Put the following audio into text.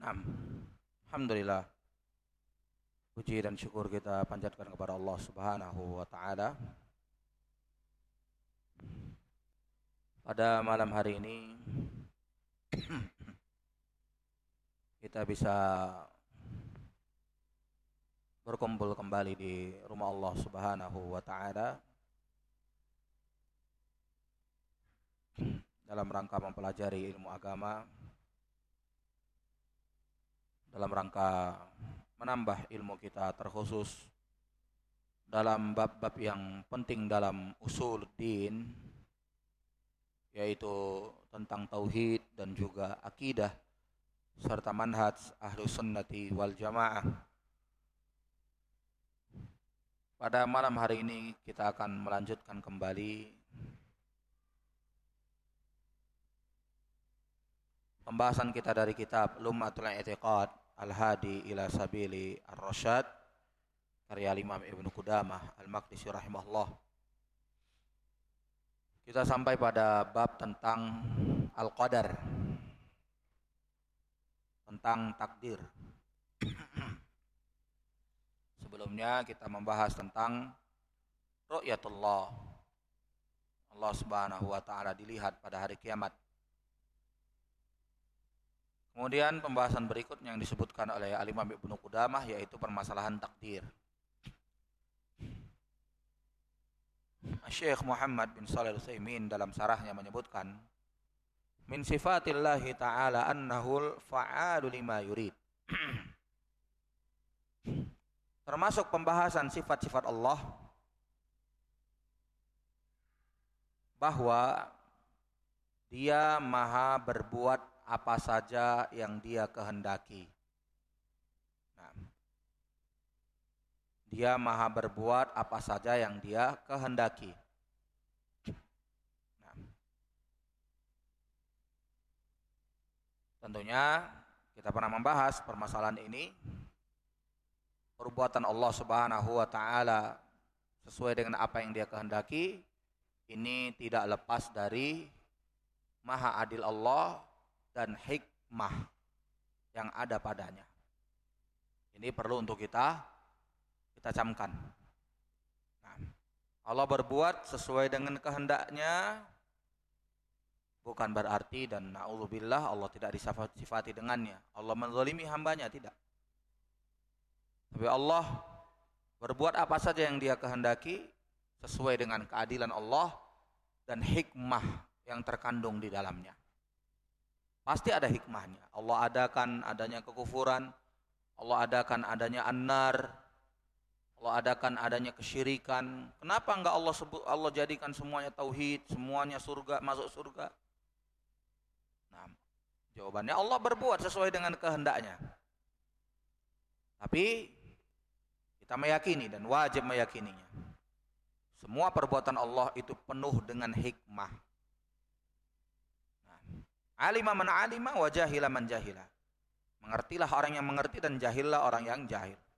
Naam. Alhamdulillah. Puji dan syukur kita panjatkan kepada Allah Subhanahu wa taala. Pada malam hari ini kita bisa berkumpul kembali di rumah Allah Subhanahu wa taala dalam rangka mempelajari ilmu agama, dalam rangka menambah ilmu kita, terkhusus dalam bab-bab yang penting dalam usul din, yaitu tentang tauhid dan juga akidah serta manhaj ahlus sunnati wal jamaah. Pada malam hari ini kita akan melanjutkan kembali pembahasan kita dari kitab Lum'atul I'tiqad Al-Hadi ila Sabili Ar-Rasyad karya Imam Ibnu Qudamah Al-Maqdisi rahimahullah. Kita sampai pada bab tentang Al-Qadar, tentang takdir. Sebelumnya kita membahas tentang ru'yatullah, Allah Subhanahu wa taala dilihat pada hari kiamat. Kemudian pembahasan berikutnya yang disebutkan oleh Al-Imam Ibnu Qudamah yaitu permasalahan takdir. Syekh Muhammad bin Shalih Al-Utsaimin dalam sarahnya menyebutkan, min sifatillahi ta'ala annahul fa'alu lima yurid. Termasuk pembahasan sifat-sifat Allah bahwa Dia maha berbuat apa saja yang Dia kehendaki. Nah, Dia maha berbuat apa saja yang Dia kehendaki. Nah, tentunya kita pernah membahas permasalahan ini. Perbuatan Allah Subhanahu wa taala sesuai dengan apa yang Dia kehendaki ini tidak lepas dari maha adil Allah dan hikmah yang ada padanya. Ini perlu untuk kita camkan. Nah, Allah berbuat sesuai dengan kehendaknya bukan berarti, dan na'udzubillah, Allah tidak disifati dengannya. Allah menzalimi hambanya, tidak. Tapi Allah berbuat apa saja yang Dia kehendaki sesuai dengan keadilan Allah dan hikmah yang terkandung di dalamnya. Pasti ada hikmahnya. Allah adakan adanya kekufuran, Allah adakan adanya an-nar, Allah adakan adanya kesyirikan. Kenapa enggak Allah jadikan semuanya tauhid, semuanya surga, masuk surga? Nah, jawabannya Allah berbuat sesuai dengan kehendaknya. Tapi kita meyakini dan wajib meyakininya. Semua perbuatan Allah itu penuh dengan hikmah. Nah, alima man alima wa jahila man jahila. Mengertilah orang yang mengerti dan jahillah orang yang jahil.